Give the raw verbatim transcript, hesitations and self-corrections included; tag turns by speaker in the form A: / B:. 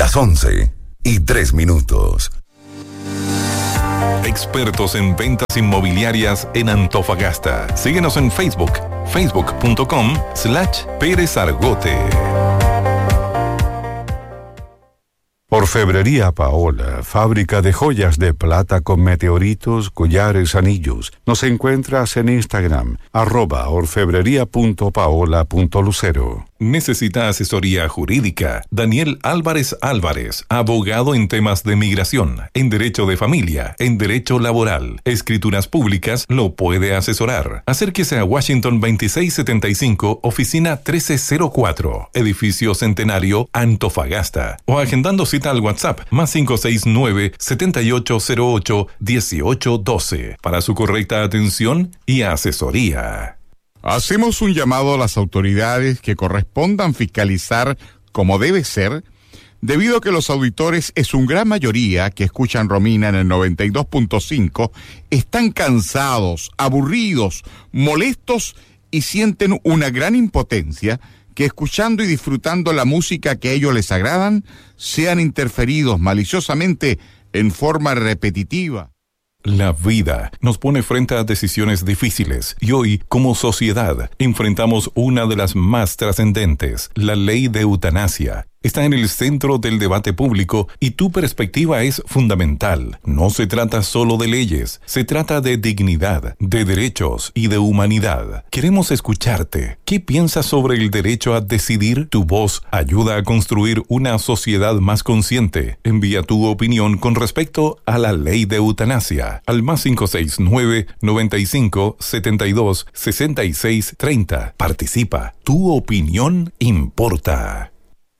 A: Las once y tres minutos.
B: Expertos en ventas inmobiliarias en Antofagasta. Síguenos en Facebook, facebook.com slash Pérez Argote.
C: Orfebrería Paola, fábrica de joyas de plata con meteoritos, collares, anillos. Nos encuentras en Instagram, arroba orfebrería.paola.lucero.
B: ¿Necesita asesoría jurídica? Daniel Álvarez Álvarez, abogado en temas de migración, en derecho de familia, en derecho laboral, escrituras públicas, lo puede asesorar. Acérquese a Washington veintiséis setenta y cinco, oficina trece cero cuatro, edificio Centenario, Antofagasta. O agendando cita al WhatsApp, más cinco seis nueve, siete ocho cero ocho, uno ocho uno dos, para su correcta atención y asesoría.
D: Hacemos un llamado a las autoridades que correspondan fiscalizar como debe ser, debido a que los auditores, en su gran mayoría que escuchan Romina en el noventa y dos punto cinco, están cansados, aburridos, molestos y sienten una gran impotencia que escuchando y disfrutando la música que a ellos les agradan, sean interferidos maliciosamente en forma repetitiva.
B: La vida nos pone frente a decisiones difíciles y hoy, como sociedad, enfrentamos una de las más trascendentes, la ley de eutanasia. Está en el centro del debate público y tu perspectiva es fundamental. No se trata solo de leyes, se trata de dignidad, de derechos y de humanidad. Queremos escucharte. ¿Qué piensas sobre el derecho a decidir? Tu voz ayuda a construir una sociedad más consciente. Envía tu opinión con respecto a la ley de eutanasia al más cinco seis nueve, noventa y cinco, setenta y dos, sesenta y seis, treinta. Participa. Tu opinión importa.